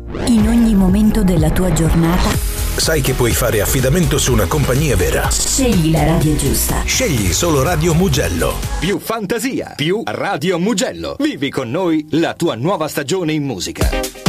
In ogni momento della tua giornata sai che puoi fare affidamento su una compagnia vera. scegli la radio giusta. Scegli solo Radio Mugello. Più fantasia, più Radio Mugello. Vivi con noi la tua nuova stagione in musica.